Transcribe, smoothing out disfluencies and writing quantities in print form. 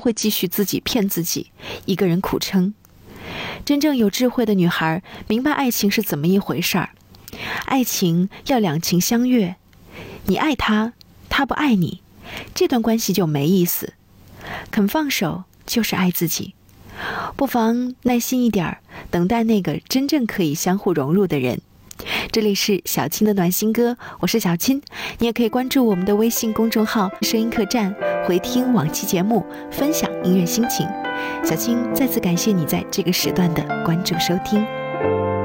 会继续自己骗自己，一个人苦撑。真正有智慧的女孩明白爱情是怎么一回事儿，爱情要两情相悦，你爱他，他不爱你，这段关系就没意思。肯放手就是爱自己，不妨耐心一点，等待那个真正可以相互融入的人。这里是小青的暖心歌，我是小青，你也可以关注我们的微信公众号声音客栈，回听往期节目，分享音乐心情。小青再次感谢你在这个时段的关注收听。